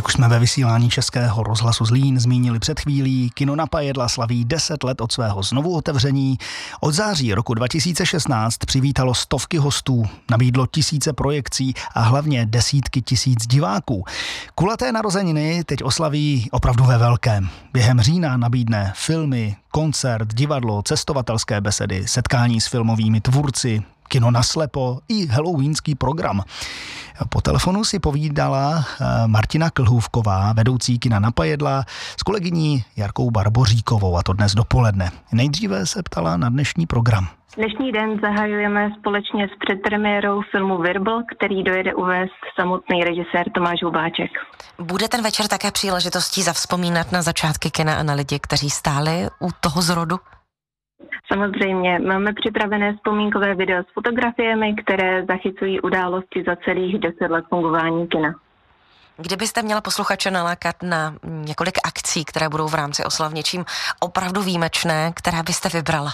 Jak už jsme ve vysílání Českého rozhlasu Zlín zmínili před chvílí, Kino na Pajedla slaví 10 let od svého znovuotevření. Od září roku 2016 přivítalo stovky hostů, nabídlo tisíce projekcí a hlavně desítky tisíc diváků. Kulaté narozeniny teď oslaví opravdu ve velkém. Během října nabídne filmy, koncert, divadlo, cestovatelské besedy, setkání s filmovými tvůrci, kino naslepo i halloweenský program. Po telefonu si povídala Martina Klhůvková, vedoucí Kina na Pajedla, s kolegyní Jarkou Barboříkovou, a to dnes dopoledne. Nejdříve se ptala na dnešní program. Dnešní den zahajujeme společně s předpremiérou filmu Virbl, který dojede uvést samotný režisér Tomáš Hubáček. Bude ten večer také příležitostí zavzpomínat na začátky kina a na lidi, kteří stáli u toho zrodu? Samozřejmě, máme připravené vzpomínkové video s fotografiemi, které zachycují události za celých 10 let fungování kina. Kdybyste měla posluchače nalákat na několik akcí, které budou v rámci oslav něčím opravdu výjimečné, které byste vybrala?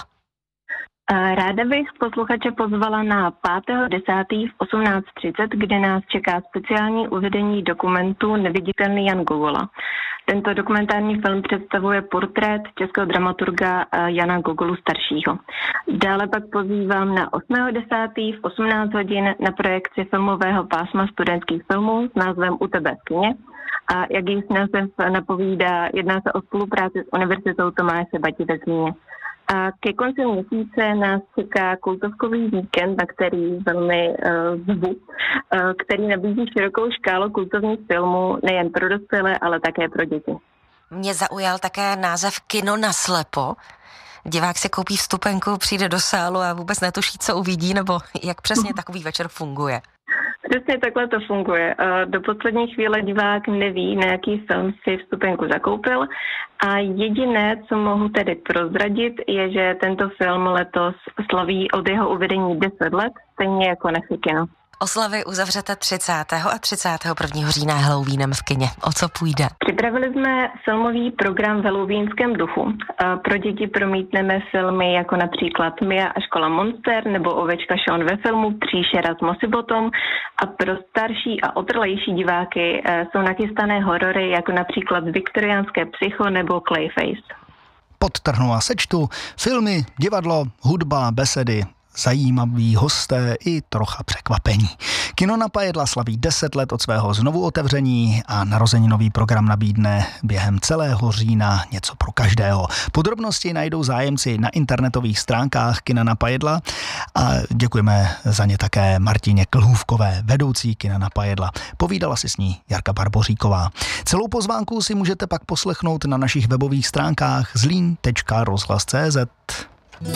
Ráda bych posluchače pozvala na 5.10. v 18:30, kde nás čeká speciální uvedení dokumentu Neviditelný Jan Gogola. Tento dokumentární film představuje portrét českého dramaturga Jana Gogolu staršího. Dále pak pozývám na 8.10. v 18 hodin na projekci filmového pásma studentských filmů s názvem U tebe v kině. A jak již název napovídá, jedná se o spolupráci s Univerzitou Tomáše Bati ve Zlíně. A ke konci měsíce nás čeká kultovkový víkend, na který velmi zvu, který nabízí širokou škálu kultovních filmů nejen pro dospělé, ale také pro děti. Mě zaujal také název Kino naslepo. Divák si koupí vstupenku, přijde do sálu a vůbec netuší, co uvidí, nebo jak přesně takový večer funguje? Přesně takhle to funguje. Do poslední chvíle divák neví, na jaký film si vstupenku zakoupil, a jediné, co mohu tedy prozradit, je, že tento film letos slaví od jeho uvedení 10 let, stejně jako naše kino. Oslavy uzavřete 30. a 31. října Halloweenem v kině. O co půjde? Připravili jsme filmový program v halloweenském duchu. Pro děti promítneme filmy jako například Mia a škola monster nebo Ovečka Sean ve filmu Příšera s Mosibotom, a pro starší a otrlejší diváky jsou nachystané horory jako například Viktoriánské psycho nebo Clayface. Podtrhnu a sečtu: filmy, divadlo, hudba, besedy, zajímaví hosté i trocha překvapení. Kino na Pajedla slaví 10 let od svého znovuotevření a narozeninový program nabídne během celého října něco pro každého. Podrobnosti najdou zájemci na internetových stránkách Kina na Pajedla a děkujeme za ně také Martině Klhůvkové, vedoucí Kina na Pajedla. Povídala si s ní Jarka Barboříková. Celou pozvánku si můžete pak poslechnout na našich webových stránkách zlín.rozhlas.cz.